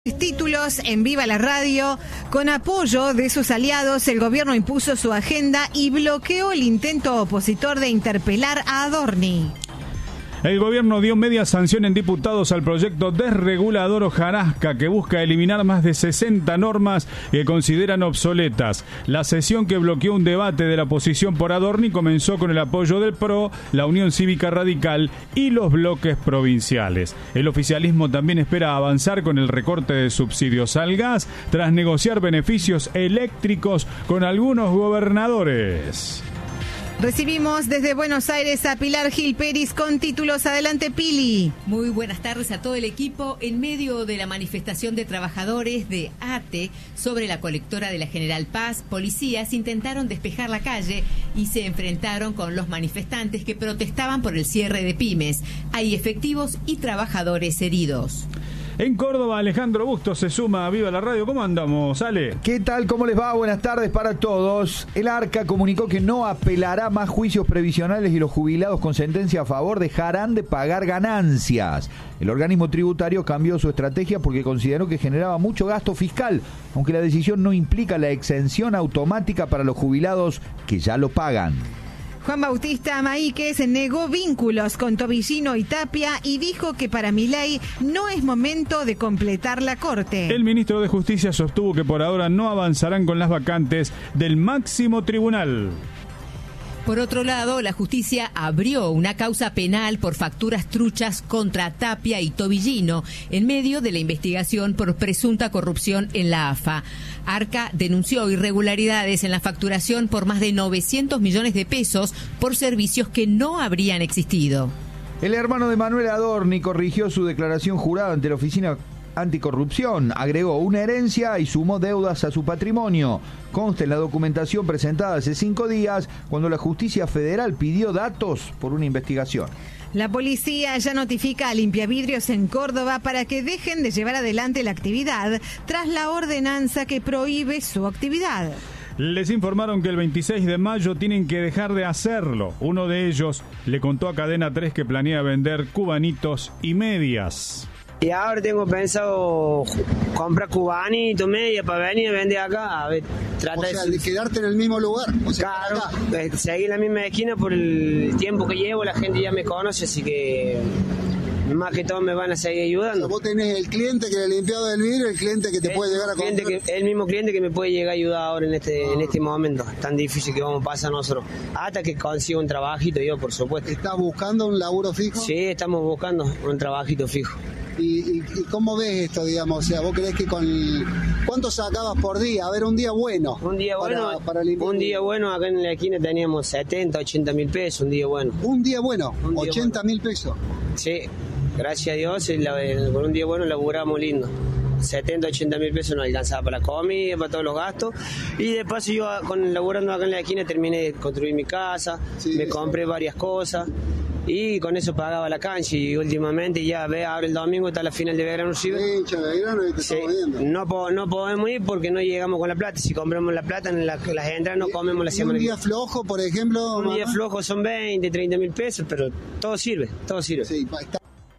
Títulos en Viva la Radio. Con apoyo de sus aliados, el gobierno impuso su agenda y bloqueó el intento opositor de interpelar a Adorni. El gobierno dio media sanción en diputados al proyecto desregulador hojarasca que busca eliminar más de 60 normas que consideran obsoletas. La sesión que bloqueó un debate de la oposición por Adorni comenzó con el apoyo del PRO, la Unión Cívica Radical y los bloques provinciales. El oficialismo también espera avanzar con el recorte de subsidios al gas tras negociar beneficios eléctricos con algunos gobernadores. Recibimos desde Buenos Aires a Pilar Gil Peris con títulos. Adelante, Pili. Muy buenas tardes a todo el equipo. En medio de la manifestación de trabajadores de ATE sobre la colectora de la General Paz, policías intentaron despejar la calle y se enfrentaron con los manifestantes que protestaban por el cierre de pymes. Hay efectivos y trabajadores heridos. En Córdoba, Alejandro Bustos se suma a Viva la Radio. ¿Cómo andamos, Ale? ¿Qué tal? ¿Cómo les va? Buenas tardes para todos. El ARCA comunicó que no apelará más juicios previsionales y los jubilados con sentencia a favor dejarán de pagar ganancias. El organismo tributario cambió su estrategia porque consideró que generaba mucho gasto fiscal, aunque la decisión no implica la exención automática para los jubilados que ya lo pagan. Juan Bautista Maíquez negó vínculos con Tobillino y Tapia y dijo que para Milei no es momento de completar la corte. El ministro de Justicia sostuvo que por ahora no avanzarán con las vacantes del máximo tribunal. Por otro lado, la justicia abrió una causa penal por facturas truchas contra Tapia y Tobillino en medio de la investigación por presunta corrupción en la AFA. Arca denunció irregularidades en la facturación por más de 900 millones de pesos por servicios que no habrían existido. El hermano de Manuel Adorni corrigió su declaración jurada ante la Oficina Anticorrupción, agregó una herencia y sumó deudas a su patrimonio. Consta en la documentación presentada hace 5 días cuando la Justicia Federal pidió datos por una investigación. La policía ya notifica a Limpiavidrios en Córdoba para que dejen de llevar adelante la actividad tras la ordenanza que prohíbe su actividad. Les informaron que el 26 de mayo tienen que dejar de hacerlo. Uno de ellos le contó a Cadena 3 que planea vender cubanitos y medias. Y ahora tengo pensado comprar cubanito, media, para venir a vender acá. A ver, de quedarte en el mismo lugar. Claro, seguir en la misma esquina por el tiempo que llevo, la gente ya me conoce, así que más que todo me van a seguir ayudando. O sea, vos tenés el cliente que le ha limpiado el vidrio, el cliente que te puede llegar a comprar. El mismo cliente que me puede llegar a ayudar ahora en este momento tan difícil que vamos a pasar nosotros. Hasta que consiga un trabajito yo, por supuesto. ¿Estás buscando un laburo fijo? Sí, estamos buscando un trabajito fijo. ¿Y cómo ves esto, digamos? O sea, ¿vos creés que ¿cuánto sacabas por día? A ver, un día bueno. Un día bueno, acá en la esquina teníamos 70, 80 mil pesos, un día bueno. ¿Un día bueno? 80 mil pesos. Sí, gracias a Dios, por un día bueno laburamos lindo. 70, 80 mil pesos nos alcanzaba para la comida, para todos los gastos. Y de paso yo, laburando acá en la esquina, terminé de construir mi casa, me compré varias cosas. Y con eso pagaba la cancha y últimamente ya ahora el domingo está la final de Belgrano River. Sí, no podemos ir porque no llegamos con la plata. Si compramos la plata en las entradas no comemos la semana. ¿Un día flojo, por ejemplo? Un día flojo son 20, 30 mil pesos, pero todo sirve. Sí, está.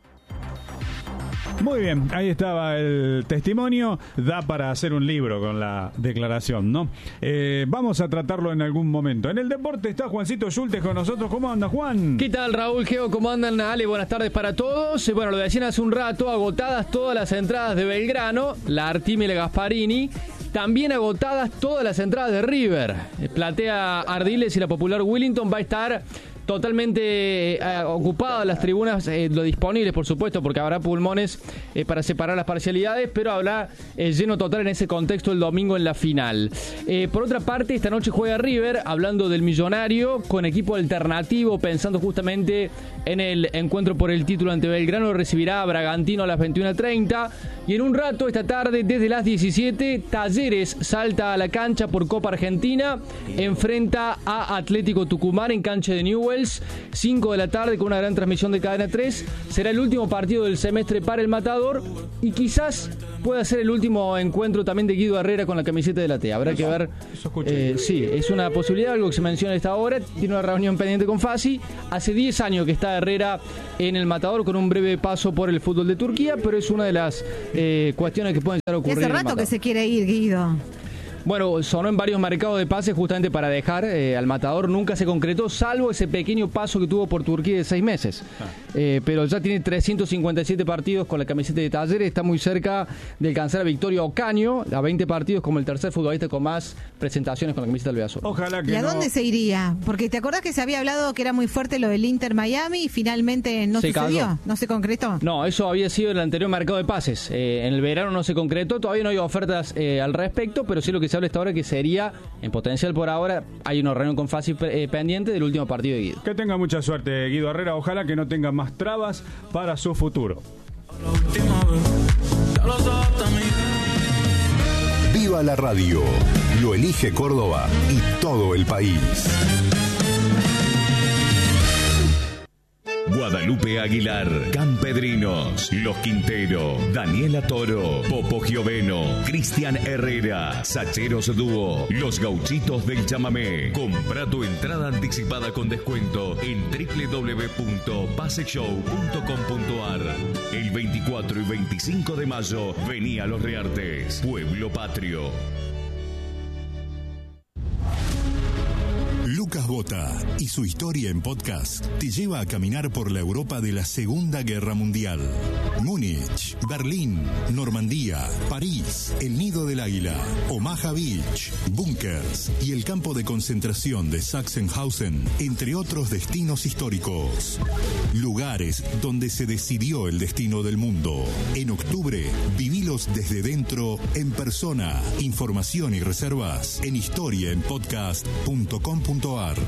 Muy bien, ahí estaba el testimonio. Da para hacer un libro con la declaración, ¿no? Vamos a tratarlo en algún momento. En el deporte está Juancito Schultes con nosotros. ¿Cómo anda, Juan? ¿Qué tal, Raúl Geo? ¿Cómo andan, Ale? Buenas tardes para todos. Bueno, lo decían hace un rato, agotadas todas las entradas de Belgrano, la Artime y la Gasparini. También agotadas todas las entradas de River. Platea Ardiles y la Popular Willington va a estar totalmente ocupadas las tribunas, lo disponibles por supuesto, porque habrá pulmones para separar las parcialidades, pero habrá lleno total en ese contexto el domingo en la final. Por otra parte, esta noche juega River, hablando del Millonario, con equipo alternativo, pensando justamente en el encuentro por el título ante Belgrano. Recibirá a Bragantino a las 21:30 y en un rato, esta tarde, desde las 17, Talleres salta a la cancha por Copa Argentina, enfrenta a Atlético Tucumán en cancha de Newell. Newell's, 5 de la tarde con una gran transmisión de Cadena 3. Será el último partido del semestre para el Matador y quizás pueda ser el último encuentro también de Guido Herrera con la camiseta de la T. Habrá que ver. Sí, es una posibilidad, algo que se menciona a esta hora. Tiene una reunión pendiente con Fassi. Hace 10 años que está Herrera en el Matador con un breve paso por el fútbol de Turquía, pero es una de las cuestiones que pueden estar ocurriendo. Hace rato que se quiere ir, Guido. Bueno, sonó en varios mercados de pases justamente para dejar al Matador. Nunca se concretó, salvo ese pequeño paso que tuvo por Turquía de 6 meses. Pero ya tiene 357 partidos con la camiseta de Talleres. Está muy cerca de alcanzar a Victorio Ocaño, a 20 partidos como el tercer futbolista con más presentaciones con la camiseta del Beazor. Ojalá que ¿Y a dónde se iría? Porque te acordás que se había hablado que era muy fuerte lo del Inter Miami y finalmente no sucedió, no se concretó. No, eso había sido el anterior mercado de pases. En el verano no se concretó, todavía no hay ofertas al respecto, pero sí lo que se habla esta hora que sería, en potencial por ahora, hay una reunión con Fassi pendiente del último partido de Guido. Que tenga mucha suerte Guido Herrera, ojalá que no tenga más trabas para su futuro. Viva la radio, lo elige Córdoba y todo el país. Guadalupe Aguilar, Campedrinos, Los Quintero, Daniela Toro, Popo Gioveno, Cristian Herrera, Sacheros Dúo, Los Gauchitos del Chamamé. Compra tu entrada anticipada con descuento en www.paseshow.com.ar. El 24 y 25 de mayo, vení a Los Reartes, Pueblo Patrio. Lucas Bota y su historia en podcast te lleva a caminar por la Europa de la Segunda Guerra Mundial. Múnich, Berlín, Normandía, París, el Nido del Águila, Omaha Beach, búnkers y el campo de concentración de Sachsenhausen, entre otros destinos históricos. Lugares donde se decidió el destino del mundo. En octubre, vivilos desde dentro, en persona. Información y reservas en historiaenpodcast.com.ar.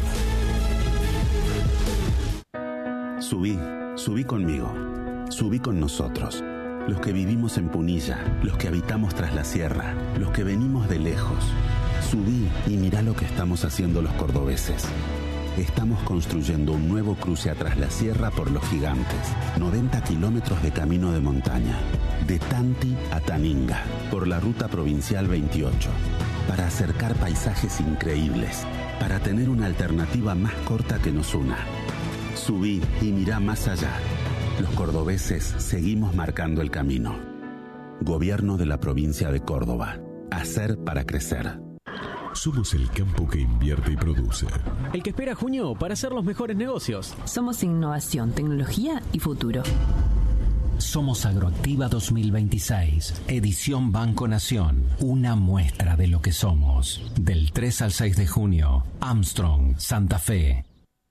Subí conmigo, subí con nosotros, los que vivimos en Punilla, los que habitamos tras la sierra, los que venimos de lejos. Subí y mirá lo que estamos haciendo los cordobeses. Estamos construyendo un nuevo cruce a Tras la Sierra por Los Gigantes, 90 kilómetros de camino de montaña, de Tanti a Taninga, por la ruta provincial 28, para acercar paisajes increíbles, para tener una alternativa más corta que nos una. Subí y mirá más allá. Los cordobeses seguimos marcando el camino. Gobierno de la provincia de Córdoba. Hacer para crecer. Somos el campo que invierte y produce. El que espera junio para hacer los mejores negocios. Somos innovación, tecnología y futuro. Somos Agroactiva 2026, edición Banco Nación, una muestra de lo que somos. Del 3 al 6 de junio, Armstrong, Santa Fe.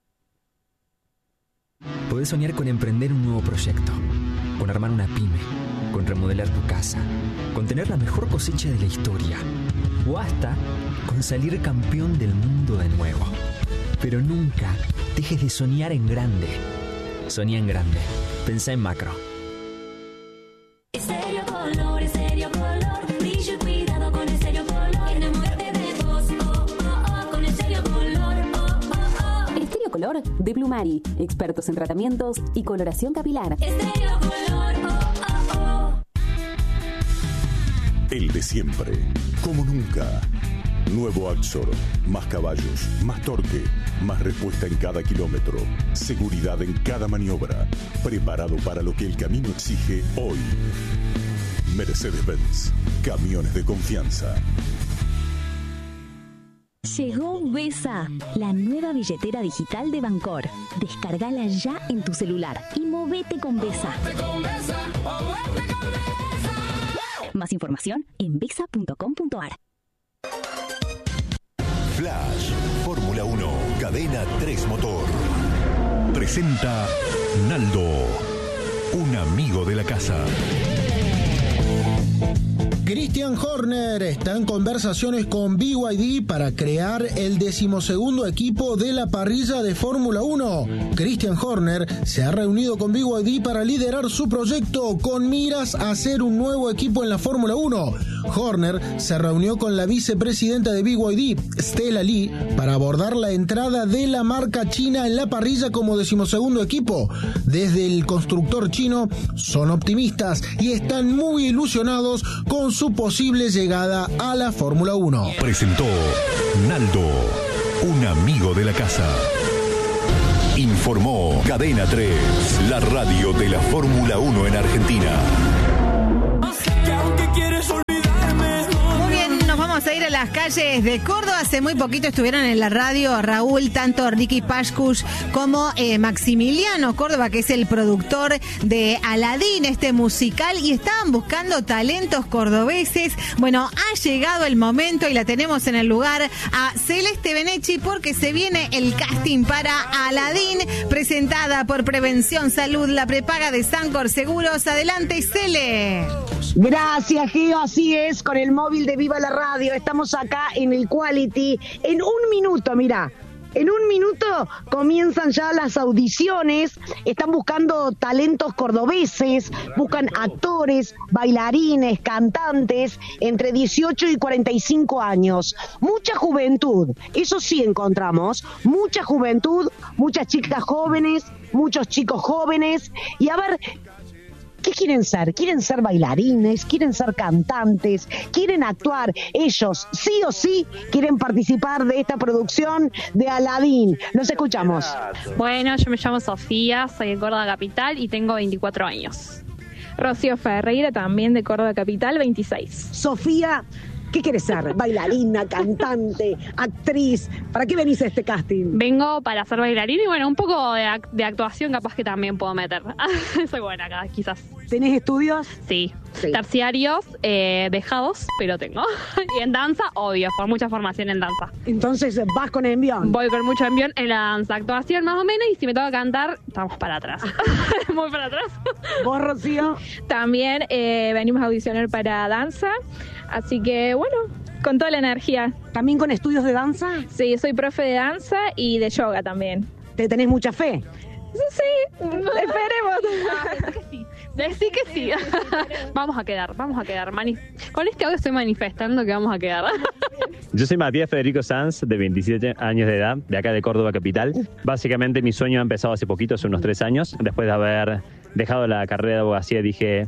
Podés soñar con emprender un nuevo proyecto, con armar una pyme, con remodelar tu casa, con tener la mejor cosecha de la historia, o hasta con salir campeón del mundo de nuevo. Pero nunca dejes de soñar en grande. Soñá en grande. Pensá en macro. Estéreo Color, brillo y cuidado con Estéreo Color. Enamórate de vos, con Estéreo Color, Estéreo Color de Plumari, expertos en tratamientos y coloración capilar. Estéreo Color, El de siempre, como nunca. Nuevo Axor, más caballos, más torque, más respuesta en cada kilómetro, seguridad en cada maniobra, preparado para lo que el camino exige hoy. Mercedes-Benz, camiones de confianza. Llegó Vesa, la nueva billetera digital de Bancor. Descárgala ya en tu celular y movete con Vesa. Más información en vesa.com.ar. Flash, Fórmula 1, Cadena 3 Motor. Presenta Naldo, un amigo de la casa. Christian Horner está en conversaciones con BYD para crear el 12º equipo de la parrilla de Fórmula 1. Christian Horner se ha reunido con BYD para liderar su proyecto con miras a hacer un nuevo equipo en la Fórmula 1. Horner se reunió con la vicepresidenta de BYD, Stella Lee, para abordar la entrada de la marca china en la parrilla como 12º equipo. Desde el constructor chino son optimistas y están muy ilusionados con su posible llegada a la Fórmula 1. Presentó Naldo, un amigo de la casa. Informó Cadena 3, la radio de la Fórmula 1 en Argentina. Vamos a ir a las calles de Córdoba. Hace muy poquito estuvieron en la radio Raúl, tanto Ricky Pascuch como Maximiliano Córdoba, que es el productor de Aladín, este musical, y estaban buscando talentos cordobeses. Bueno, ha llegado el momento y la tenemos en el lugar a Celeste Benechi, porque se viene el casting para Aladín, presentada por Prevención Salud, la prepaga de Sancor Seguros. Adelante, Cele. Gracias, Geo, así es, con el móvil de Viva la Radio. Estamos acá en el Quality. En un minuto, mirá, en un minuto comienzan ya las audiciones. Están buscando talentos cordobeses, buscan actores, bailarines, cantantes, entre 18 y 45 años. Mucha juventud, eso sí encontramos, mucha juventud, muchas chicas jóvenes, muchos chicos jóvenes. Y a ver, ¿qué quieren ser? ¿Quieren ser bailarines? ¿Quieren ser cantantes? ¿Quieren actuar? Ellos, sí o sí, quieren participar de esta producción de Aladín. Los escuchamos. Bueno, yo me llamo Sofía, soy de Córdoba Capital y tengo 24 años. Rocío Ferreira, también de Córdoba Capital, 26. Sofía, ¿qué quieres ser? ¿Bailarina, cantante, actriz? ¿Para qué venís a este casting? Vengo para ser bailarina y bueno, un poco de actuación capaz que también puedo meter. Soy buena acá, quizás. ¿Tenés estudios? Sí. Terciarios, dejados, pero tengo. Y en danza, obvio, por mucha formación en danza. Entonces, ¿vas con envión? Voy con mucho envión en la danza. Actuación más o menos, y si me toca cantar, estamos para atrás. Muy para atrás. ¿Vos, Rocío? También venimos a audicionar para danza. Así que, bueno, con toda la energía. ¿También con estudios de danza? Sí, soy profe de danza y de yoga también. ¿Te tenés mucha fe? Sí, esperemos. Decí que sí. Vamos a quedar. Con este audio estoy manifestando que vamos a quedar. Yo soy Matías Federico Sanz, de 27 años de edad, de acá de Córdoba Capital. Básicamente mi sueño ha empezado hace poquito, hace unos 3 años. Después de haber dejado la carrera de abogacía, dije,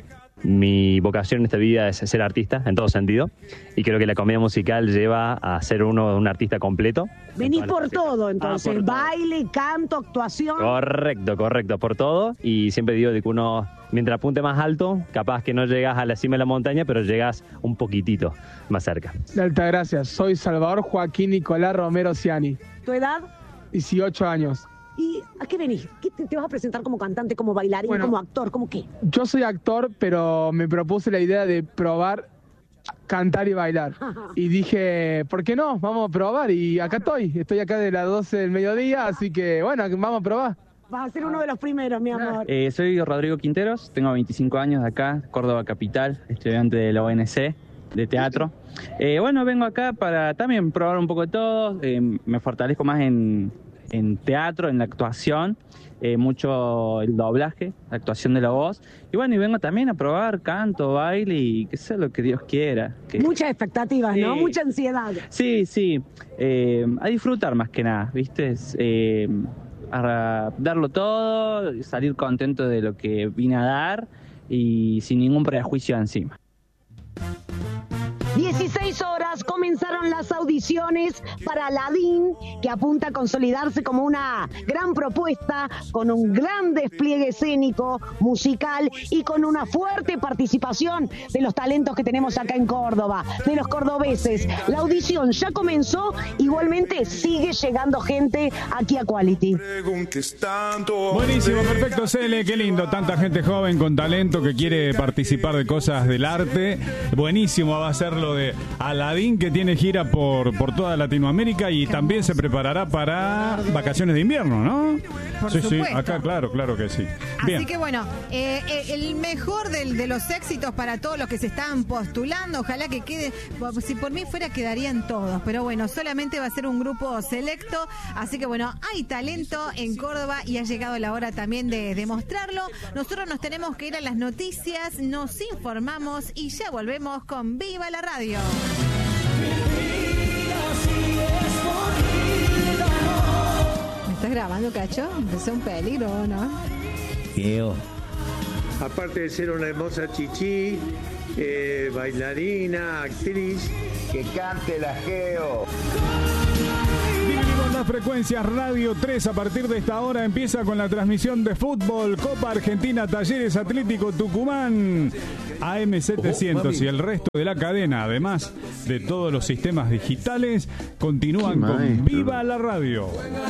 mi vocación en esta vida es ser artista, en todo sentido. Y creo que la comedia musical lleva a ser uno un artista completo. Venís por todo, entonces. Por todo. Baile, canto, actuación. Correcto, por todo. Y siempre digo de que uno, mientras apunte más alto, capaz que no llegas a la cima de la montaña, pero llegas un poquitito más cerca. De Altagracia, soy Salvador Joaquín Nicolás Romero Ciani. ¿Tu edad? 18 años. ¿Y a qué venís? ¿Qué te vas a presentar como cantante, como bailarín, Bueno, como actor, como qué? Yo soy actor, pero me propuse la idea de probar cantar y bailar. Y dije, ¿por qué no? Vamos a probar. Y acá estoy acá de las 12 del mediodía, así que bueno, vamos a probar. Vas a ser uno de los primeros, mi amor. Soy Rodrigo Quinteros, tengo 25 años de acá, Córdoba Capital, estudiante de la ONC de teatro. Bueno, vengo acá para también probar un poco de todo, me fortalezco más en teatro, en la actuación, mucho el doblaje, la actuación de la voz. Y bueno, y vengo también a probar canto, baile y que sea lo que Dios quiera. Muchas expectativas, ¿no? Mucha ansiedad. Sí, a disfrutar más que nada, ¿viste? A darlo todo, salir contento de lo que vine a dar y sin ningún prejuicio encima. 16 horas comenzaron las audiciones para Aladín, que apunta a consolidarse como una gran propuesta, con un gran despliegue escénico, musical y con una fuerte participación de los talentos que tenemos acá en Córdoba, de los cordobeses. La audición ya comenzó, igualmente sigue llegando gente aquí a Quality. Buenísimo, perfecto, Cele, qué lindo, tanta gente joven con talento que quiere participar de cosas del arte. Buenísimo va a ser lo de Aladín, que tiene gira por toda Latinoamérica y también se preparará para vacaciones de invierno, ¿no? Por sí, supuesto. acá claro que sí. Bien. Así que bueno, el mejor de los éxitos para todos los que se están postulando, ojalá que quede, si por mí fuera quedarían todos, pero bueno, solamente va a ser un grupo selecto, así que bueno, hay talento en Córdoba y ha llegado la hora también de demostrarlo. Nosotros nos tenemos que ir a las noticias, nos informamos y ya volvemos con Viva la Radio. ¿Me estás grabando, Cacho? Es un peligro, ¿no? Geo. Aparte de ser una hermosa chichi, bailarina, actriz, que cante la Geo. Dividimos las frecuencias. Radio 3 a partir de esta hora empieza con la transmisión de fútbol, Copa Argentina, Talleres Atlético Tucumán, AM700 y el resto de la cadena, además de todos los sistemas digitales, continúan con Viva la Radio.